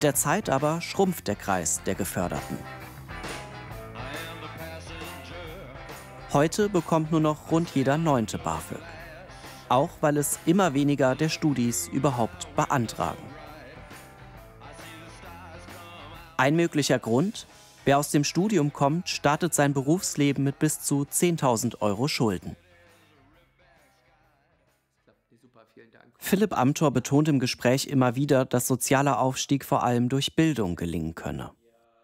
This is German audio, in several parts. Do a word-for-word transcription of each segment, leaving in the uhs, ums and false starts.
Derzeit aber schrumpft der Kreis der Geförderten. Heute bekommt nur noch rund jeder Neunte BAföG. Auch weil es immer weniger der Studis überhaupt beantragen. Ein möglicher Grund: Wer aus dem Studium kommt, startet sein Berufsleben mit bis zu zehntausend Euro Schulden. Philipp Amthor betont im Gespräch immer wieder, dass sozialer Aufstieg vor allem durch Bildung gelingen könne.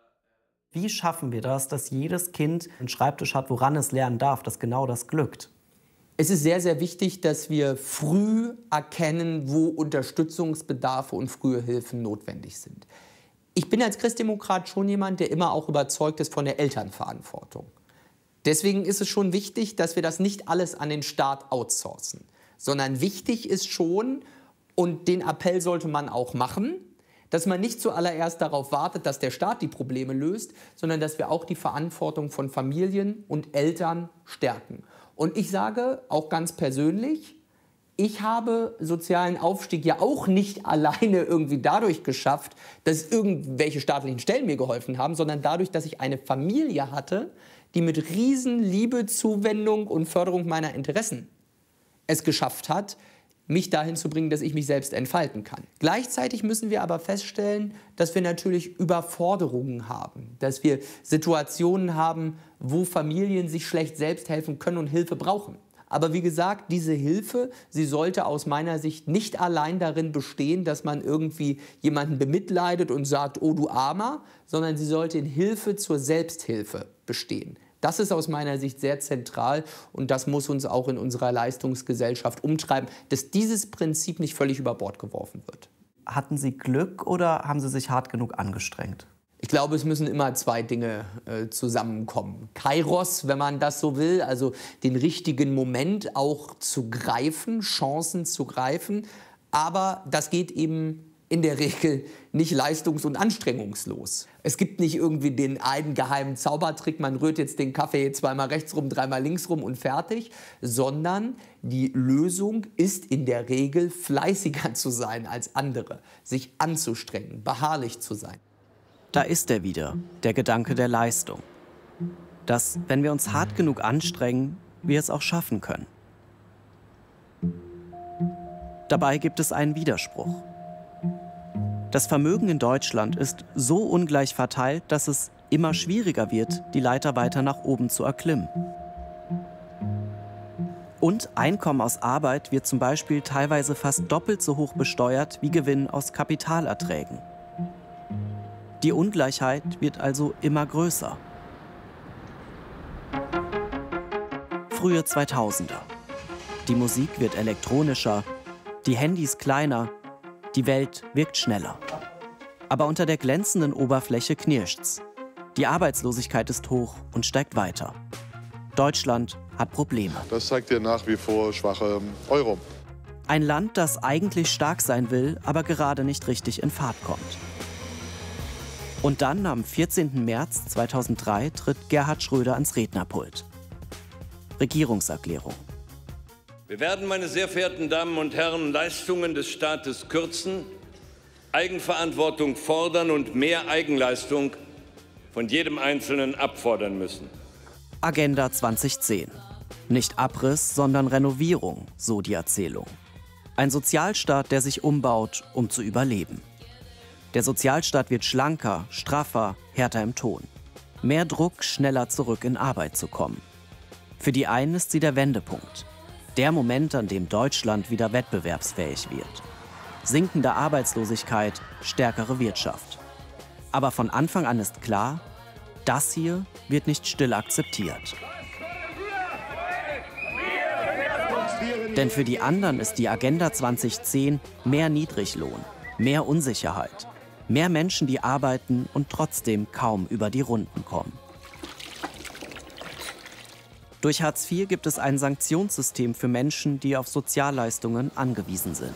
Wie schaffen wir das, dass jedes Kind einen Schreibtisch hat, woran es lernen darf, dass genau das glückt? Es ist sehr, sehr wichtig, dass wir früh erkennen, wo Unterstützungsbedarfe und frühe Hilfen notwendig sind. Ich bin als Christdemokrat schon jemand, der immer auch überzeugt ist von der Elternverantwortung. Deswegen ist es schon wichtig, dass wir das nicht alles an den Staat outsourcen, sondern wichtig ist schon, und den Appell sollte man auch machen, dass man nicht zuallererst darauf wartet, dass der Staat die Probleme löst, sondern dass wir auch die Verantwortung von Familien und Eltern stärken. Und ich sage auch ganz persönlich, ich habe sozialen Aufstieg ja auch nicht alleine irgendwie dadurch geschafft, dass irgendwelche staatlichen Stellen mir geholfen haben, sondern dadurch, dass ich eine Familie hatte, die mit riesen Liebe, Zuwendung und Förderung meiner Interessen es geschafft hat, mich dahin zu bringen, dass ich mich selbst entfalten kann. Gleichzeitig müssen wir aber feststellen, dass wir natürlich Überforderungen haben, dass wir Situationen haben, wo Familien sich schlecht selbst helfen können und Hilfe brauchen. Aber wie gesagt, diese Hilfe, sie sollte aus meiner Sicht nicht allein darin bestehen, dass man irgendwie jemanden bemitleidet und sagt, oh du Armer, sondern sie sollte in Hilfe zur Selbsthilfe bestehen. Das ist aus meiner Sicht sehr zentral und das muss uns auch in unserer Leistungsgesellschaft umtreiben, dass dieses Prinzip nicht völlig über Bord geworfen wird. Hatten Sie Glück oder haben Sie sich hart genug angestrengt? Ich glaube, es müssen immer zwei Dinge äh, zusammenkommen. Kairos, wenn man das so will, also den richtigen Moment auch zu greifen, Chancen zu greifen. Aber das geht eben in der Regel nicht leistungs- und anstrengungslos. Es gibt nicht irgendwie den einen geheimen Zaubertrick, man rührt jetzt den Kaffee zweimal rechts rum, dreimal links rum und fertig, sondern die Lösung ist in der Regel fleißiger zu sein als andere, sich anzustrengen, beharrlich zu sein. Da ist er wieder, der Gedanke der Leistung. Dass, wenn wir uns hart genug anstrengen, wir es auch schaffen können. Dabei gibt es einen Widerspruch. Das Vermögen in Deutschland ist so ungleich verteilt, dass es immer schwieriger wird, die Leiter weiter nach oben zu erklimmen. Und Einkommen aus Arbeit wird zum Beispiel teilweise fast doppelt so hoch besteuert wie Gewinn aus Kapitalerträgen. Die Ungleichheit wird also immer größer. Frühe zweitausender. Die Musik wird elektronischer, die Handys kleiner, die Welt wirkt schneller. Aber unter der glänzenden Oberfläche knirscht's. Die Arbeitslosigkeit ist hoch und steigt weiter. Deutschland hat Probleme. Das zeigt dir nach wie vor schwache Euro. Ein Land, das eigentlich stark sein will, aber gerade nicht richtig in Fahrt kommt. Und dann, am vierzehnten März zweitausenddrei, tritt Gerhard Schröder ans Rednerpult. Regierungserklärung. Wir werden, meine sehr verehrten Damen und Herren, Leistungen des Staates kürzen, Eigenverantwortung fordern und mehr Eigenleistung von jedem Einzelnen abfordern müssen. Agenda zweitausendzehn. Nicht Abriss, sondern Renovierung, so die Erzählung. Ein Sozialstaat, der sich umbaut, um zu überleben. Der Sozialstaat wird schlanker, straffer, härter im Ton. Mehr Druck, schneller zurück in Arbeit zu kommen. Für die einen ist sie der Wendepunkt. Der Moment, an dem Deutschland wieder wettbewerbsfähig wird. Sinkende Arbeitslosigkeit, stärkere Wirtschaft. Aber von Anfang an ist klar, das hier wird nicht still akzeptiert. Denn für die anderen ist die Agenda zweitausendzehn mehr Niedriglohn, mehr Unsicherheit, mehr Menschen, die arbeiten und trotzdem kaum über die Runden kommen. Durch Hartz vier gibt es ein Sanktionssystem für Menschen, die auf Sozialleistungen angewiesen sind.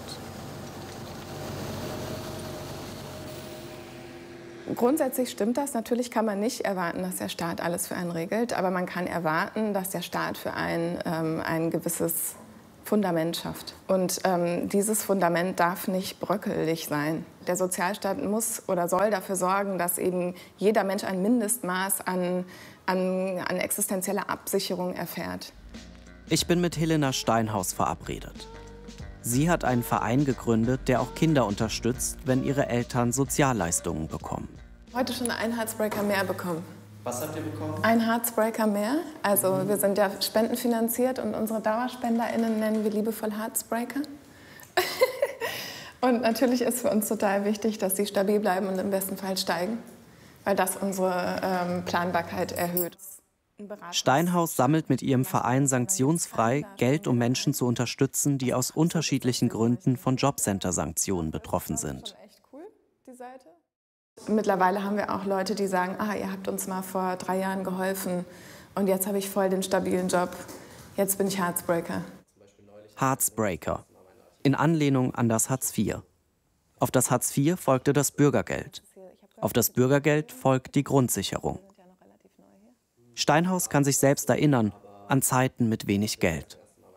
Grundsätzlich stimmt das. Natürlich kann man nicht erwarten, dass der Staat alles für einen regelt. Aber man kann erwarten, dass der Staat für ein, ähm, ein gewisses Fundament schafft. Und ähm, dieses Fundament darf nicht bröckelig sein. Der Sozialstaat muss oder soll dafür sorgen, dass eben jeder Mensch ein Mindestmaß an, an, an existenzieller Absicherung erfährt. Ich bin mit Helena Steinhaus verabredet. Sie hat einen Verein gegründet, der auch Kinder unterstützt, wenn ihre Eltern Sozialleistungen bekommen. Heute schon einen Heartbreaker mehr bekommen. Was habt ihr bekommen? Ein Heartbreaker mehr. Also wir sind ja spendenfinanziert und unsere DauerspenderInnen nennen wir liebevoll Heartbreaker. Und natürlich ist für uns total wichtig, dass sie stabil bleiben und im besten Fall steigen, weil das unsere ähm, Planbarkeit erhöht. Steinhaus sammelt mit ihrem Verein sanktionsfrei Geld, um Menschen zu unterstützen, die aus unterschiedlichen Gründen von Jobcenter-Sanktionen betroffen sind. Mittlerweile haben wir auch Leute, die sagen, ah, ihr habt uns mal vor drei Jahren geholfen und jetzt habe ich voll den stabilen Job, jetzt bin ich Heartbreaker. Heartbreaker, in Anlehnung an das Hartz vier. Auf das Hartz vier folgte das Bürgergeld. Auf das Bürgergeld folgt die Grundsicherung. Steinhaus kann sich selbst erinnern an Zeiten mit wenig Geld.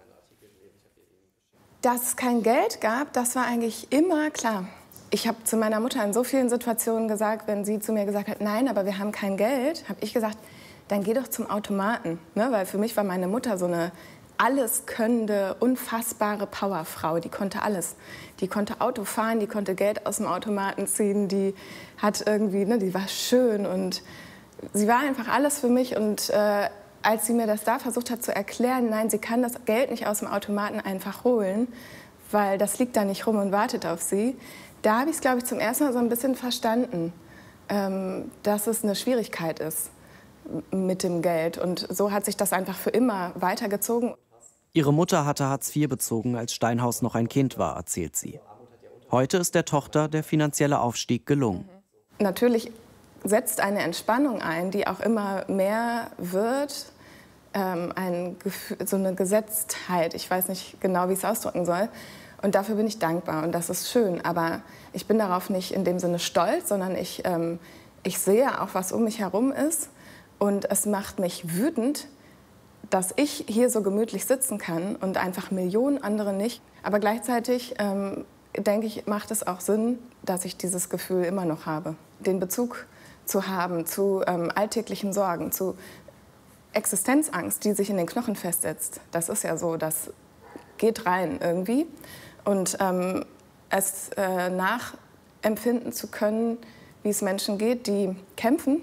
Dass es kein Geld gab, das war eigentlich immer klar. Ich habe zu meiner Mutter in so vielen Situationen gesagt, wenn sie zu mir gesagt hat, nein, aber wir haben kein Geld, habe ich gesagt, dann geh doch zum Automaten. Ne? Weil für mich war meine Mutter so eine alleskönnende, unfassbare Powerfrau. Die konnte alles. Die konnte Auto fahren, die konnte Geld aus dem Automaten ziehen, die hat irgendwie, ne, die war schön und sie war einfach alles für mich. Und äh, als sie mir das da versucht hat zu erklären, nein, sie kann das Geld nicht aus dem Automaten einfach holen, weil das liegt da nicht rum und wartet auf sie, da habe ich es, glaube ich, zum ersten Mal so ein bisschen verstanden, ähm, dass es eine Schwierigkeit ist mit dem Geld. Und so hat sich das einfach für immer weitergezogen. Ihre Mutter hatte Hartz vier bezogen, als Steinhaus noch ein Kind war, erzählt sie. Heute ist der Tochter der finanzielle Aufstieg gelungen. Natürlich setzt eine Entspannung ein, die auch immer mehr wird. Ähm, ein Gefühl, so eine Gesetztheit, ich weiß nicht genau, wie ich es ausdrücken soll. Und dafür bin ich dankbar und das ist schön. Aber ich bin darauf nicht in dem Sinne stolz, sondern ich, ähm, ich sehe auch, was um mich herum ist. Und es macht mich wütend, dass ich hier so gemütlich sitzen kann und einfach Millionen andere nicht. Aber gleichzeitig, ähm, denke ich, macht es auch Sinn, dass ich dieses Gefühl immer noch habe. Den Bezug zu haben zu ähm, alltäglichen Sorgen, zu Existenzangst, die sich in den Knochen festsetzt. Das ist ja so, das geht rein irgendwie. Und ähm, es äh, nachempfinden zu können, wie es Menschen geht, die kämpfen,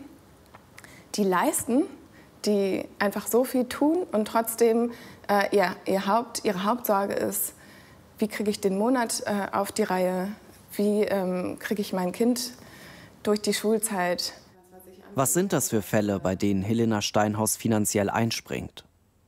die leisten, die einfach so viel tun und trotzdem äh, ja, ihr Haupt, ihre Hauptsorge ist, wie kriege ich den Monat äh, auf die Reihe, wie ähm, kriege ich mein Kind durch die Schulzeit. Was sind das für Fälle, bei denen Helena Steinhaus finanziell einspringt?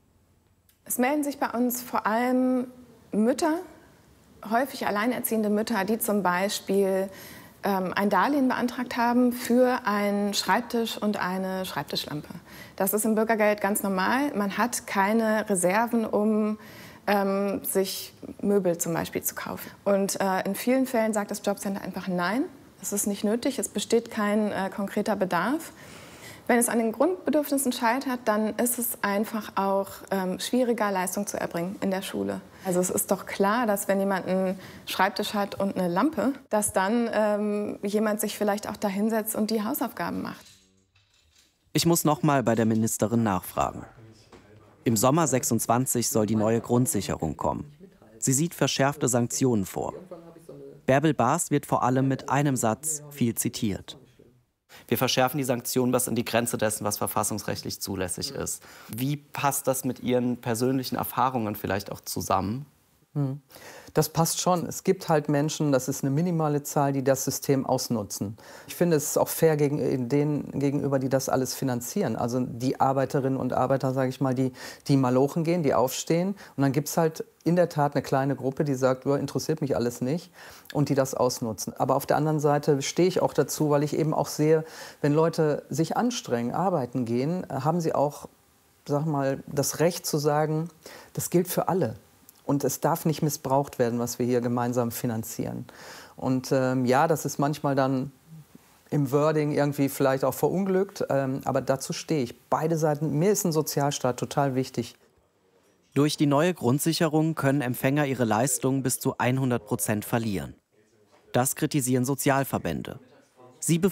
Es melden sich bei uns vor allem Mütter, häufig alleinerziehende Mütter, die zum Beispiel ähm, ein Darlehen beantragt haben für einen Schreibtisch und eine Schreibtischlampe. Das ist im Bürgergeld ganz normal. Man hat keine Reserven, um ähm, sich Möbel zum Beispiel zu kaufen. Und äh, in vielen Fällen sagt das Jobcenter einfach nein. Es ist nicht nötig, es besteht kein äh, konkreter Bedarf. Wenn es an den Grundbedürfnissen scheitert, dann ist es einfach auch ähm, schwieriger, Leistung zu erbringen in der Schule. Also es ist doch klar, dass wenn jemand einen Schreibtisch hat und eine Lampe, dass dann ähm, jemand sich vielleicht auch da hinsetzt und die Hausaufgaben macht. Ich muss noch mal bei der Ministerin nachfragen. Im Sommer sechsundzwanzig soll die neue Grundsicherung kommen. Sie sieht verschärfte Sanktionen vor. Bärbel Baas wird vor allem mit einem Satz viel zitiert. Wir verschärfen die Sanktionen bis an die Grenze dessen, was verfassungsrechtlich zulässig ist. Wie passt das mit Ihren persönlichen Erfahrungen vielleicht auch zusammen? Das passt schon. Es gibt halt Menschen, das ist eine minimale Zahl, die das System ausnutzen. Ich finde, es ist auch fair gegen denen gegenüber, die das alles finanzieren. Also die Arbeiterinnen und Arbeiter, sage ich mal, die, die malochen gehen, die aufstehen. Und dann gibt es halt in der Tat eine kleine Gruppe, die sagt, oh, interessiert mich alles nicht, und die das ausnutzen. Aber auf der anderen Seite stehe ich auch dazu, weil ich eben auch sehe, wenn Leute sich anstrengen, arbeiten gehen, haben sie auch, sag mal, das Recht zu sagen, das gilt für alle. Und es darf nicht missbraucht werden, was wir hier gemeinsam finanzieren. Und ähm, ja, das ist manchmal dann im Wording irgendwie vielleicht auch verunglückt. Ähm, aber dazu stehe ich. Beide Seiten, mir ist ein Sozialstaat total wichtig. Durch die neue Grundsicherung können Empfänger ihre Leistungen bis zu hundert Prozent verlieren. Das kritisieren Sozialverbände. Sie